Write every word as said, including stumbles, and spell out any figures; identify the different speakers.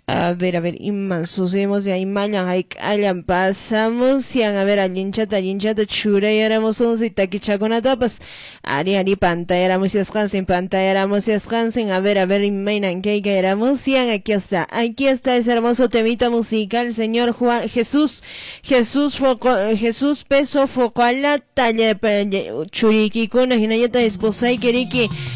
Speaker 1: A ver, a ver, iman sucedemos ya imayan hay allan pasamos y a ver alinchata alinchata chura y éramos once y taquichacona tapas ari ari pantalla éramos y descansen pantalla éramos y descansen a ver a ver imayan que éramos y aquí está aquí está ese hermoso temita musical señor Juan Jesús Jesús foco, Jesús peso foco a la talla churiquicona hinayata esposa y queriki